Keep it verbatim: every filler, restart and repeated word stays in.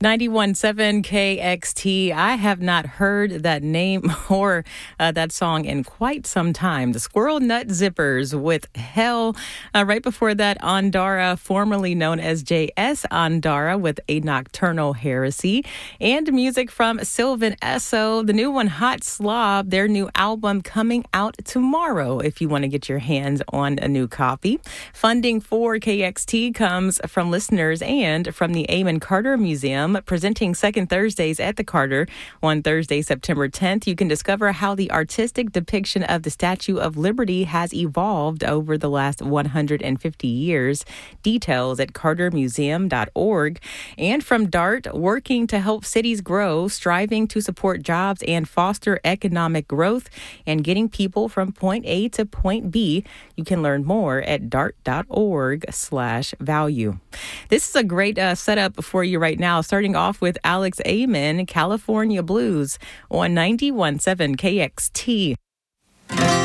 ninety-one point seven K X T. I have not heard that name or uh, that song in quite some time. The Squirrel Nut Zippers with Hell. Uh, right before that, Andara, formerly known as J S Andara, with A Nocturnal Heresy. And music from Sylvan Esso, the new one, Hot Slob, their new album coming out tomorrow if you want to get your hands on a new copy. Funding for K X T comes from listeners and from the Amon Carter Museum, presenting second Thursdays at the Carter on Thursday, September tenth. You can discover how the artistic depiction of the Statue of Liberty has evolved over the last one hundred fifty years. Details at carter museum dot org. And from DART, working to help cities grow, striving to support jobs and foster economic growth, and getting people from point A to point B. You can learn more at dart dot org slash value. This is a great uh, setup for you right now, starting off with Alex Amon, California Blues on ninety-one point seven K X T.